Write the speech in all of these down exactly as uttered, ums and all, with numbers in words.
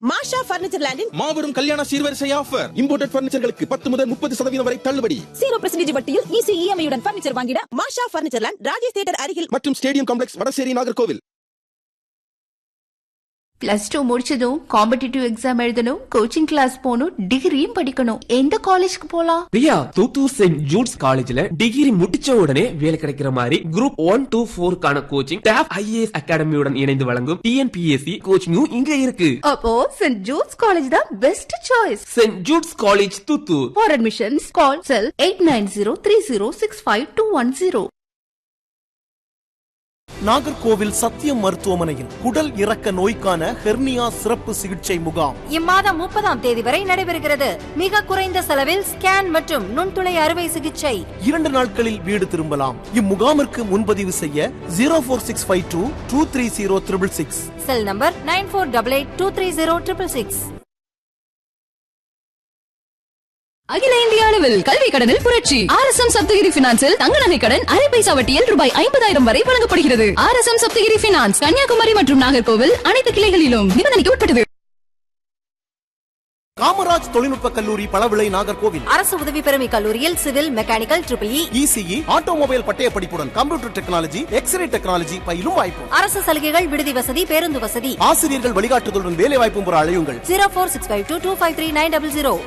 மாஷா furniture லேண்டின் மாபெரும் கல்யாண சீர்வரிசை offer. Imported பர்னிச்சர்களுக்கு பத்து முதல் முப்பது சதவீதம் வரை தள்ளுபடி. ஜீரோ பர்சன்டேஜ் வட்டியில் ஈஸி இஎம்ஐ உடன் பர்னிச்சர் வாங்கிட மாஷா பர்னிச்சர் லேண்ட், ராஜேஷ் தியேட்டர் அருகில் மற்றும் stadium complex, Vadasery, Nagercoil. Plus two முடிச்சதும் காம்படிட்டிவ் எக்ஸாம் எழுதணும், கோச்சிங் கிளாஸ் போகணும், டிகிரியும் படிக்கணும். எந்த காலேஜ்க்கு போலாம்? பிரியா, தூத்தூர் செயின்ட் ஜூட்ஸ் காலேஜ்ல டிகிரி முடிச்ச உடனே வேலை கிடைக்கிற மாதிரி group one two போர்க்கான coaching top IAS அகாடமியுடன் இணைந்து வழங்கும் டிஎன்பிஎஸ்சி கோச்சிங்கும் இங்க இருக்கு. அப்போ செயின்ட் ஜூட்ஸ் காலேஜ் தான் best choice. Saint Jude's college, Thoothoor. For admissions call sell eight nine zero three zero six five two one zero. Nagercoil சத்தியம் மருத்துவமனையில் குடல் இறக்க நோய்க்கான ஹெர்னியா சிறப்பு சிகிச்சை முகாம் இம்மாதம் முப்பதாம் தேதி வரை நடைபெறுகிறது. மிக குறைந்த செலவில் ஸ்கேன் மற்றும் நுண்துளை அறுவை சிகிச்சை. இரண்டு நாட்களில் வீடு திரும்பலாம். இம்முகாமிற்கு முன்பதிவு செய்ய ஜீரோ போர் six five two two three zero triple six. Cell number nine போர் double eight two three zero triple six. அகில இந்திய அளவில் கல்வி கடனில் புரட்சி. ஆர் எஸ் எம் சப்தகிரி பினான்சில் தங்க நகை கடன் அரை பைசா வட்டியில் ரூபாய் ஐம்பதாயிரம் வரை வழங்கப்படுகிறது. R S M Saptagiri finance, Kanyakumari மற்றும் நாகர்கோவில் அனைத்து கிளைகளிலும் நிபந்தனைக்கு உட்பட்டது. காமராஜ் தொழில்நுட்ப கல்லூரி, பழவிளை, நாகர்கோவில். அரசு உதவி பெறும் கல்லூரியில் civil, mechanical, triple E, ECE, automobile பட்டய படிப்புடன் கம்ப்யூட்டர் டெக்னாலஜி, எக்ஸ்ரே டெக்னாலஜி பயிலும் வாய்ப்பு. அரசு சலுகைகள், விடுதி வசதி, பேருந்து வசதி. ஆசிரியர்கள் வழிகாட்டுதலுடன் வேலை வாய்ப்பும் பெற அழையுங்கள். ஜீரோ போர் six five two two five three nine double zero.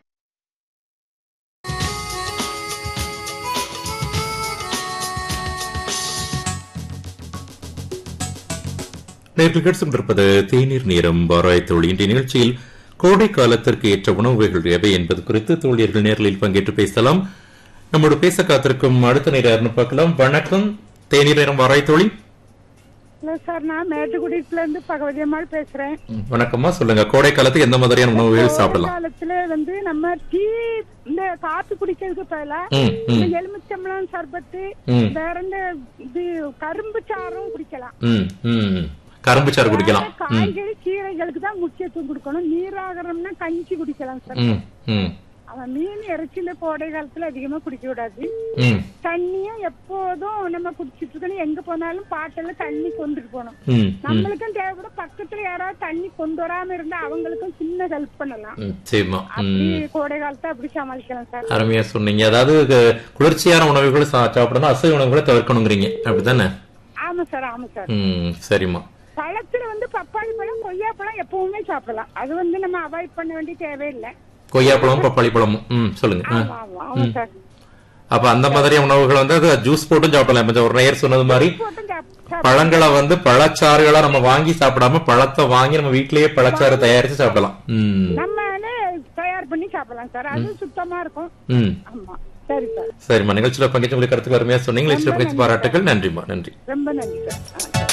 நேற்று கேட்டிருப்பது தேநீர் நேரம் வாராய் தோழி. இன்றைய நிகழ்ச்சியில் கோடை காலத்திற்கு ஏற்ற உணவு வகைகள் எவை என்பது குறித்து தோழியர்கள் நேரலில் பங்கேற்று பேசலாம். நம்மோடு பேச காத்திருக்கும் அடுத்த நேரம் பார்க்கலாம். வணக்கம், தேநீர் நேரம் வாராய் தோழி. சார், நான் மேட்டுக்குடியில இருந்து பகவதி அம்மாள் பேசுறேன். வணக்கம்மா, சொல்லுங்க. கோடை காலத்துக்கு எந்த மாதிரியான உணவு வகைகள் சாப்பிடலாம்? காலத்துல வந்து நம்ம டீ, இந்த காப்பி குடிக்கிறதுக்கு பதிலா எலுமிச்சம்பழம் சர்பத்து, வேற இந்த இது கரும்பு சாறும் குடிக்கலாம். கரும்பு சாறு குடிக்கலாம். காய்கறி கீரைகளுக்கு தான் முக்கியத்துவம் கொடுக்கணும். நீராகரம்னா கஞ்சி குடிக்கலாம் சார். அவன் மீன் இறைச்சியில கோடை காலத்துல அதிகமா குடிக்க கூடாது. தண்ணியும் எப்போதும் நம்ம குடிச்சிட்டு இருக்கணும். எங்க போனாலும் பாட்டெல்லாம் தண்ணி கொண்டுட்டு போகணும். நம்மளுக்கும் தேவைப்பட பக்கத்துல யாராவது தண்ணி கொண்டு வராம இருந்தா அவங்களுக்கும் சின்ன ஹெல்ப் பண்ணலாம். கோடை காலத்தை அப்படி சமாளிக்கலாம் சார். அருமையா சொன்னீங்க. அதாவது குளிர்ச்சியான உணவுகளை சாப்பிடணும், அசைவ உணவுகளை தவிர்க்கணுங்கிறீங்க, அப்படித்தானே? ஆமா சார், ஆமா சார். சரிம்மா. பழத்துல வந்து பப்பாளி பழம், கொய்யா பழம் எப்பவுமே சாப்பிடலாம். அது வந்து நம்ம அவாய்ட் பண்ண வேண்டிய தேவையில்லை. கொய்யா பழமும் பப்பாளி பழமும். ம் சொல்லுங்க. அப்ப அந்த மாதிரி உணவுகள் வந்து ஜூஸ் போட்டும் சாப்பிடலாம். ஒரு நேயர் சொன்னது மாதிரி பழங்களை வந்து பழச்சாறுகளா நம்ம வாங்கி சாப்பிடாம பழத்தை வாங்கி நம்ம வீட்லயே பழச்சாறு தயாரிச்சு சாப்பிடலாம். நம்ம தயார் பண்ணி சாப்பிடலாம் சார். அது சுத்தமா இருக்கும். ஆமா, சரி சார். சரிம்மா, நிகழ்ச்சியில பங்கேற்று உங்களுக்கு கருத்துக்கு அருமையா சொன்னீங்க. நிகழ்ச்சியில பங்கேற்று பாராட்டுகள். நன்றிம்மா. நன்றி, ரொம்ப நன்றி சார்.